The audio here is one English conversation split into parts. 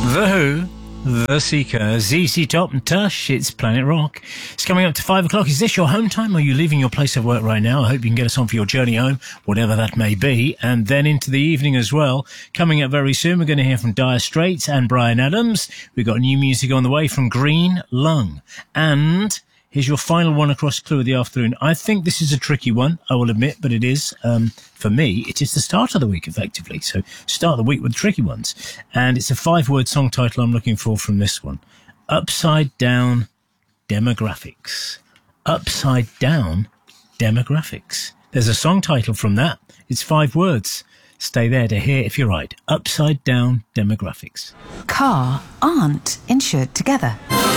The Who, The Seeker, ZZ Top and Tush. It's Planet Rock. It's coming up to 5 o'clock. Is this your home time? Are you leaving your place of work right now? I hope you can get us on for your journey home, whatever that may be. And then into the evening as well. Coming up very soon, we're going to hear from Dire Straits and Bryan Adams. We've got new music on the way from Green Lung. And here's your final one across Clue of the Afternoon. I think this is a tricky one, I will admit, but it is. For me, it is the start of the week, effectively. So start the week with tricky ones. And it's a 5-word song title I'm looking for from this one. Upside Down Demographics. Upside Down Demographics. There's a song title from that. It's 5 words. Stay there to hear if you're right. Upside Down Demographics. Car aren't insured together.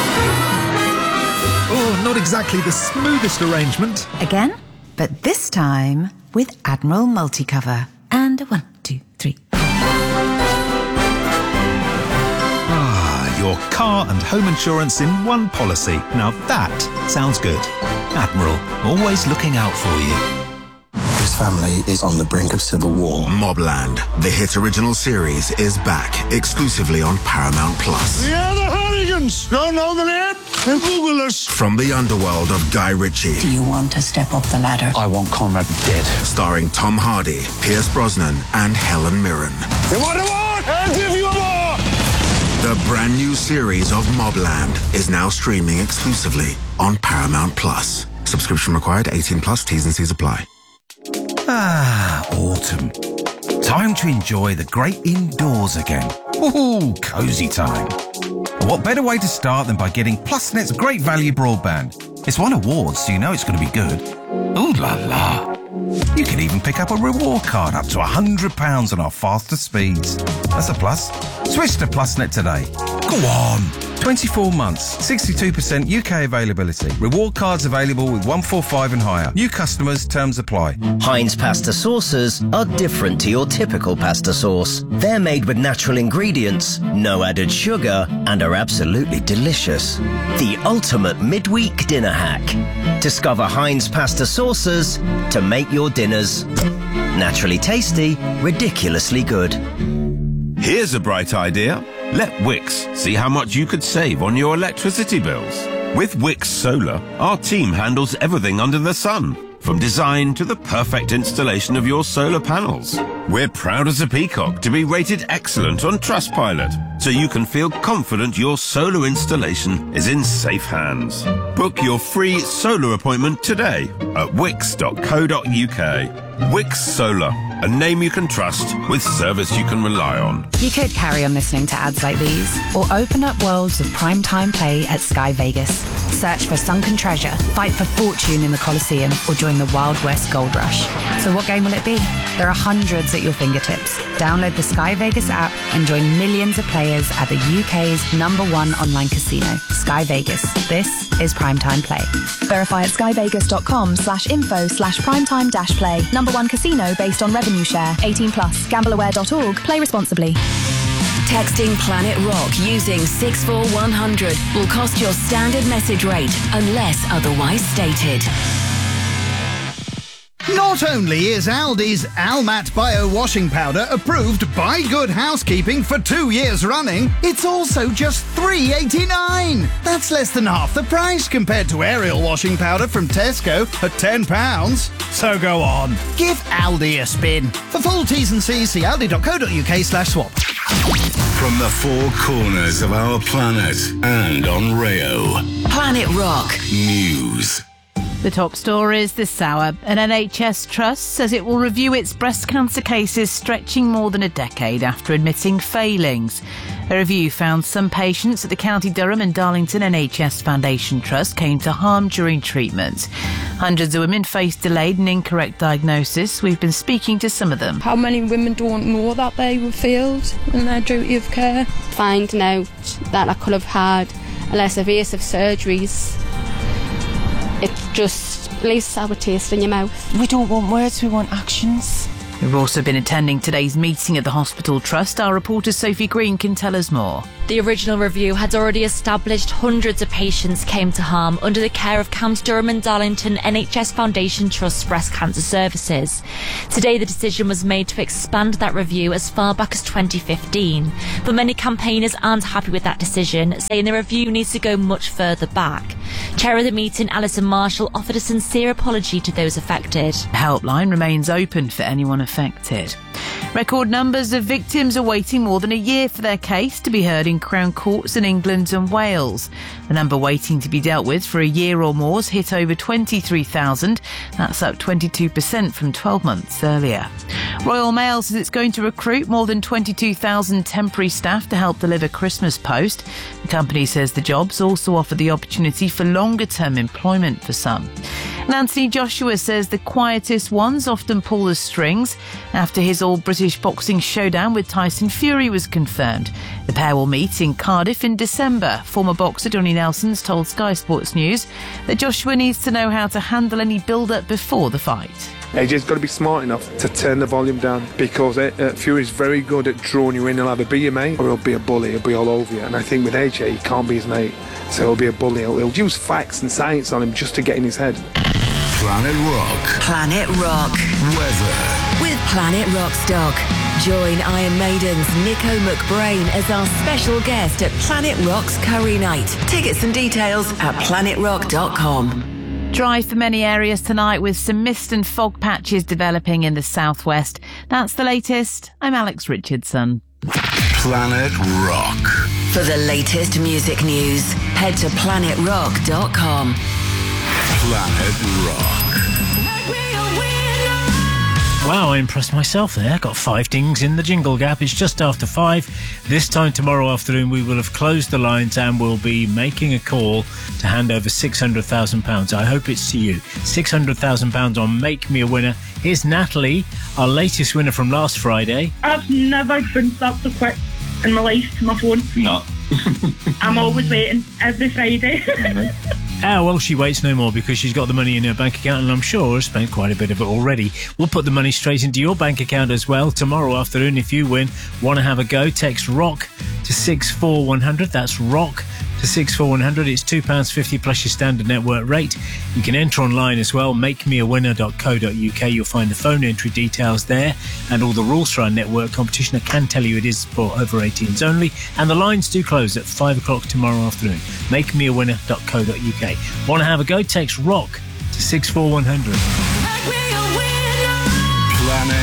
Oh, not exactly the smoothest arrangement. Again, but this time with Admiral Multicover. And 1, 2, 3. Ah, your car and home insurance in one policy. Now that sounds good. Admiral, always looking out for you. His family is on the brink of civil war. Mobland, the hit original series, is back exclusively on Paramount Plus. Yeah, the Hardigans! Don't know the name? Then Google us. From the underworld of Guy Ritchie. Do you want to step up the ladder? I want Conrad dead. Starring Tom Hardy, Pierce Brosnan, and Helen Mirren. You want a war? I'll give you a war! The brand new series of Mobland is now streaming exclusively on Paramount Plus. Subscription required, 18 plus, T's and C's apply. Ah, autumn. Time to enjoy the great indoors again. Ooh, cosy time. What better way to start than by getting PlusNet's great value broadband? It's won awards, so you know it's going to be good. Ooh la la. You can even pick up a reward card up to £100 on our faster speeds. That's a plus. Switch to PlusNet today. Go on. 24 months, 62% UK availability. Reward cards available with 145 and higher. New customers, terms apply. Heinz pasta sauces are different to your typical pasta sauce. They're made with natural ingredients, no added sugar, and are absolutely delicious. The ultimate midweek dinner hack. Discover Heinz pasta sauces to make your dinners naturally tasty, ridiculously good. Here's a bright idea. Let Wix see how much you could save on your electricity bills. With Wix Solar, our team handles everything under the sun, from design to the perfect installation of your solar panels. We're proud as a peacock to be rated excellent on Trustpilot, so you can feel confident your solar installation is in safe hands. Book your free solar appointment today at wix.co.uk. Wix Solar, a name you can trust with service you can rely on. You could carry on listening to ads like these, or open up worlds of primetime play at Sky Vegas. Search for sunken treasure, fight for fortune in the Colosseum, or join the Wild West Gold Rush. So what game will it be? There are hundreds at your fingertips. Download the Sky Vegas app and join millions of players at the UK's #1 online casino, Sky Vegas. This is primetime play. Verify at skyvegas.com/info/primetime-play. #1 casino based on revenue share. 18 plus. Gambleaware.org. Play responsibly. Texting Planet Rock using 64100 will cost your standard message rate unless otherwise stated. Not only is Aldi's Almat Bio Washing Powder approved by Good Housekeeping for 2 years running, it's also just $3.89. That's less than half the price compared to Ariel Washing Powder from Tesco at £10. So go on, give Aldi a spin. For full T's and C's, see aldi.co.uk/swap. From the four corners of our planet and on Rayo. Planet Rock News. The top stories this hour. An NHS trust says it will review its breast cancer cases stretching more than a decade after admitting failings. A review found some patients at the County Durham and Darlington NHS Foundation Trust came to harm during treatment. Hundreds of women faced delayed and incorrect diagnosis. We've been speaking to some of them. How many women don't know that they were failed in their duty of care? Finding out that I could have had less invasive surgeries, it just leaves a sour taste in your mouth. We don't want words, we want actions. We've also been attending today's meeting at the Hospital Trust. Our reporter Sophie Green can tell us more. The original review had already established hundreds of patients came to harm under the care of County Durham and Darlington NHS Foundation Trust's breast cancer services. Today the decision was made to expand that review as far back as 2015. But many campaigners aren't happy with that decision, saying the review needs to go much further back. Chair of the meeting, Alison Marshall, offered a sincere apology to those affected. The helpline remains open for anyone affected. Record numbers of victims are waiting more than a year for their case to be heard in Crown Courts in England and Wales. The number waiting to be dealt with for a year or more has hit over 23,000. That's up 22% from 12 months earlier. Royal Mail says it's going to recruit more than 22,000 temporary staff to help deliver Christmas post. The company says the jobs also offer the opportunity for longer-term employment for some. And Anthony Joshua says the quietest ones often pull the strings. After his all-British boxing showdown with Tyson Fury was confirmed, the pair will meet in Cardiff in December. Former boxer Donnie Nelson's told Sky Sports News that Joshua needs to know how to handle any build-up before the fight. AJ's got to be smart enough to turn the volume down, because Fury's very good at drawing you in. He'll either be your mate or he'll be a bully, he'll be all over you. And I think with AJ, he can't be his mate, so he'll be a bully. He'll use facts and science on him just to get in his head. Planet Rock. Planet Rock. Weather. With Planet Rock stock. Join Iron Maiden's Nico McBrain as our special guest at Planet Rock's Curry Night. Tickets and details at planetrock.com. Dry for many areas tonight with some mist and fog patches developing in the southwest. That's the latest. I'm Alex Richardson. Planet Rock. For the latest music news, head to planetrock.com. Planet Rock. Wow, I impressed myself there. Got 5 dings in the jingle gap. It's just after 5. This time tomorrow afternoon we will have closed the lines and we'll be making a call to hand over £600,000. I hope it's to you. £600,000 on Make Me a Winner. Here's Natalie, our latest winner from last Friday. I've never been stopped so quick in my life to my phone. No. I'm always waiting every Friday. Well, she waits no more because she's got the money in her bank account and I'm sure has spent quite a bit of it already. We'll put the money straight into your bank account as well tomorrow afternoon. If you win, want to have a go, text ROCK to 64100. That's ROCK to 64100. It's £2.50 plus your standard network rate. You can enter online as well, makemeawinner.co.uk. You'll find the phone entry details there and all the rules for our network competition. I can tell you it is for over 18s only, and the lines do close at 5 o'clock tomorrow afternoon. Makemeawinner.co.uk. Want to have a go? Text ROCK to 64100.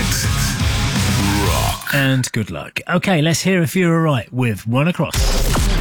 Planet Rock. And good luck. Okay, let's hear if you're all right with One Across.